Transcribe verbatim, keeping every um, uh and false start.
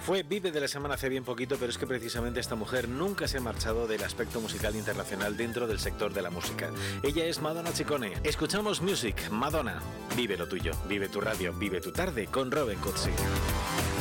Fue Vive de la semana hace bien poquito, pero es que precisamente esta mujer nunca se ha marchado del aspecto musical internacional dentro del sector de la música. Ella es Madonna Ciccone. Escuchamos Music, Madonna. Vive lo tuyo, vive tu radio, vive tu tarde con Robin Cutsi.